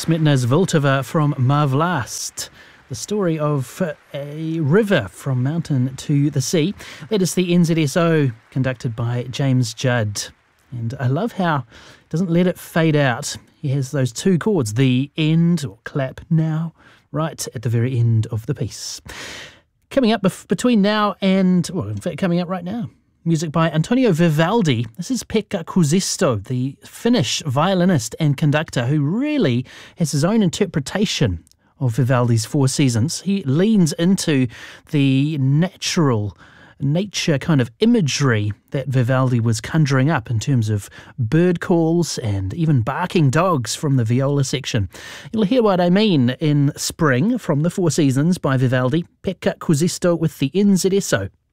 Smetna's Vltava from Mavlast. The story of a river from mountain to the sea. That is the NZSO, conducted by James Judd. And I love how he doesn't let it fade out. He has those two chords, the end, or clap now, right at the very end of the piece. Coming up between now and, well, in fact, coming up right now. Music by Antonio Vivaldi. This is Pekka Kuusisto, the Finnish violinist and conductor who really has his own interpretation of Vivaldi's Four Seasons. He leans into the nature kind of imagery that Vivaldi was conjuring up in terms of bird calls and even barking dogs from the viola section. You'll hear what I mean in Spring from the Four Seasons by Vivaldi. Pekka Kuusisto with the NZSO.